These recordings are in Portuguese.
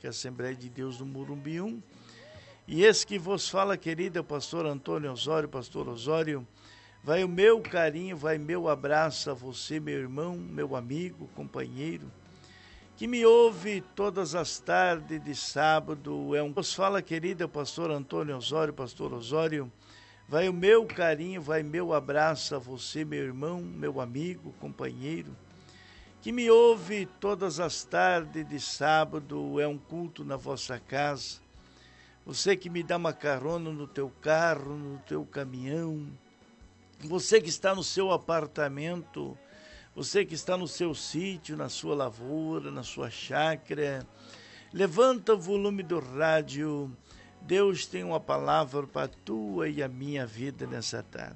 Evangélica Assembleia de Deus do Morumbi 1. E esse que vos fala, querido, é o pastor Antônio Osório, pastor Osório. Vai o meu carinho, vai meu abraço a você, meu irmão, meu amigo, companheiro, que me ouve todas as tardes de sábado. Vos fala, querido, é o pastor Antônio Osório, pastor Osório. Vai o meu carinho, vai meu abraço a você, meu irmão, meu amigo, companheiro, que me ouve todas as tardes de sábado. É um culto na vossa casa. Você que me dá uma carona no teu carro, no teu caminhão, você que está no seu apartamento, você que está no seu sítio, na sua lavoura, na sua chácara, levanta o volume do rádio. Deus tem uma palavra para a tua e a minha vida nessa tarde.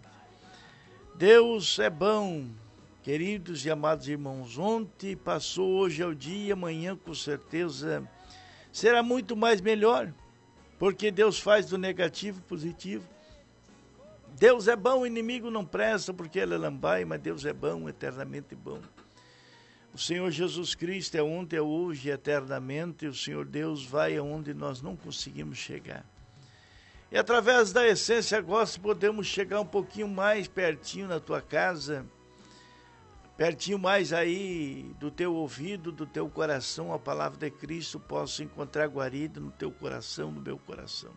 Deus é bom, queridos e amados irmãos. Ontem passou, hoje é o dia, amanhã com certeza será muito mais melhor, porque Deus faz do negativo positivo. Deus é bom, o inimigo não presta, porque ele é lambai, mas Deus é bom, eternamente bom. O Senhor Jesus Cristo é ontem, é hoje, eternamente, e o Senhor Deus vai aonde nós não conseguimos chegar. E através da Essência Gospel podemos chegar um pouquinho mais pertinho na tua casa, pertinho mais aí do teu ouvido, do teu coração, a palavra de Cristo possa encontrar guarida no teu coração, no meu coração.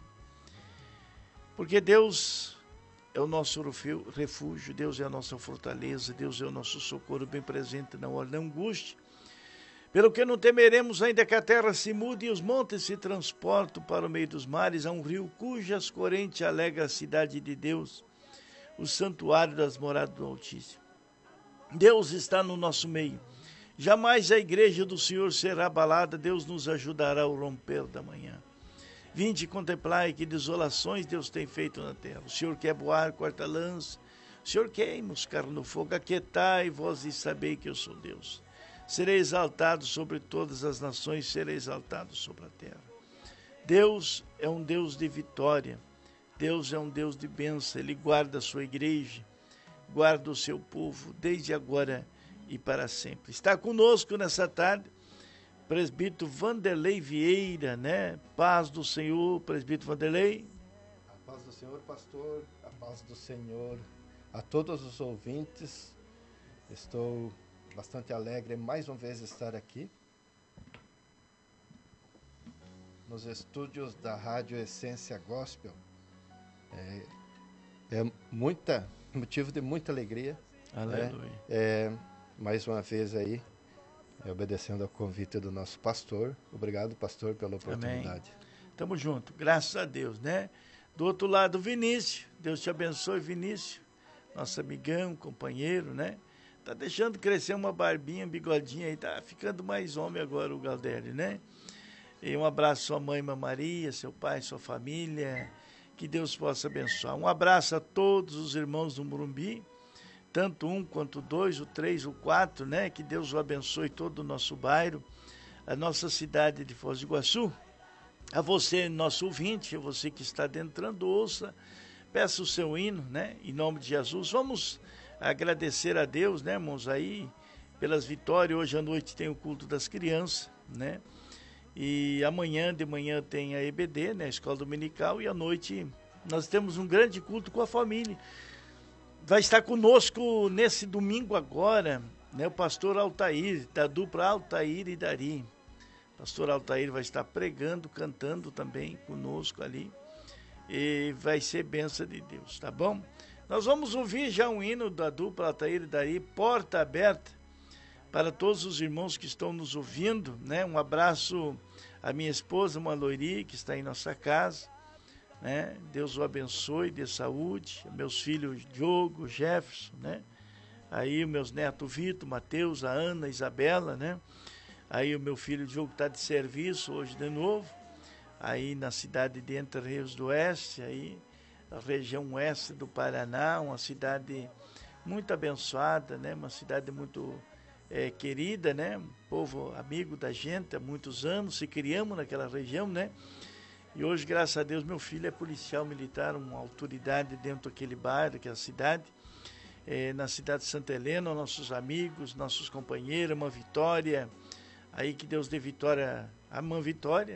Porque Deus é o nosso refúgio, Deus é a nossa fortaleza, Deus é o nosso socorro bem presente na hora da angústia. Pelo que não temeremos, ainda que a terra se mude e os montes se transportem para o meio dos mares, a um rio cujas correntes alegra a cidade de Deus, o santuário das moradas do Altíssimo. Deus está no nosso meio. Jamais a igreja do Senhor será abalada, Deus nos ajudará ao romper da manhã. Vinde contemplai que desolações Deus tem feito na terra. O Senhor quer voar, corta lança. O Senhor queima os carros no fogo. Aquietai vós e sabei que eu sou Deus. Serei exaltado sobre todas as nações, serei exaltado sobre a terra. Deus é um Deus de vitória. Deus é um Deus de bênção. Ele guarda a sua igreja, guarda o seu povo, desde agora e para sempre. Está conosco nessa tarde presbítero Vanderlei Vieira, né? Paz do Senhor, presbítero Vanderlei. A paz do Senhor, pastor, a paz do Senhor a todos os ouvintes. Estou bastante alegre mais uma vez estar aqui nos estúdios da Rádio Essência Gospel. É motivo de muita alegria. Aleluia. Mais uma vez aí, obedecendo ao convite do nosso pastor. Obrigado, pastor, pela oportunidade. Amém. Tamo junto, graças a Deus, né? Do outro lado, Vinícius. Deus te abençoe, Vinícius. Nosso amigão, companheiro, né? Tá deixando crescer uma barbinha, bigodinha aí. Tá ficando mais homem agora o Galdério, né? E um abraço à sua mãe, Maria, seu pai, sua família. Que Deus possa abençoar. Um abraço a todos os irmãos do Morumbi. Tanto um quanto o 2, o 3, o 4, né? Que Deus o abençoe todo o nosso bairro, a nossa cidade de Foz do Iguaçu. A você, nosso ouvinte, a você que está adentrando, ouça, peça o seu hino, né? Em nome de Jesus. Vamos agradecer a Deus, né, irmãos, aí, pelas vitórias. Hoje à noite tem o culto das crianças, né? E amanhã, de manhã, tem a EBD, né? A Escola Dominical. E à noite nós temos um grande culto com a família. Vai estar conosco nesse domingo agora, né, o pastor Altair, da dupla Altair e Dari. O pastor Altair vai estar pregando, cantando também conosco ali. E vai ser bênção de Deus, tá bom? Nós vamos ouvir já um hino da dupla Altair e Dari, Porta Aberta, para todos os irmãos que estão nos ouvindo, né? Um abraço à minha esposa, Maloiri, que está em nossa casa. Né? Deus o abençoe, dê saúde, meus filhos Diogo, Jefferson, né? Aí os meus netos Vitor, Mateus, a Ana, a Isabela, né? Aí o meu filho Diogo está de serviço hoje de novo, aí na cidade de Entre Rios do Oeste, aí a região oeste do Paraná, uma cidade muito abençoada, né? Uma cidade muito querida, né? Um povo amigo da gente há muitos anos, se criamos naquela região, né? E hoje, graças a Deus, meu filho é policial militar, uma autoridade dentro daquele bairro, daquela cidade. Na cidade de Santa Helena, nossos amigos, nossos companheiros, uma vitória. Aí que Deus dê vitória, a Mãe Vitória.